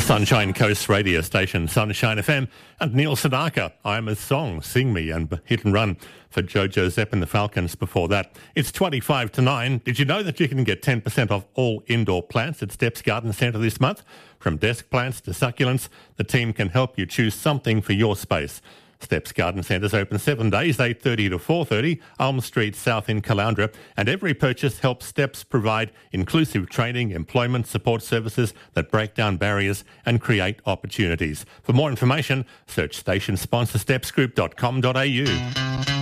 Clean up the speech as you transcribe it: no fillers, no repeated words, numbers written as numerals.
Sunshine Coast radio station Sunshine FM, and Neil Sedaka, I'm a Song, Sing Me, and Hit and Run for Jojo Zepp and the Falcons before that. It's 25 to 9. Did you know that you can get 10% off all indoor plants at Steps Garden Centre this month? From desk plants to succulents, the team can help you choose something for your space. Steps Garden Centre's open 7 days, 8:30 to 4:30, Elm Street South in Caloundra, and every purchase helps Steps provide inclusive training, employment support services that break down barriers and create opportunities. For more information, search station sponsor stepsgroup.com.au.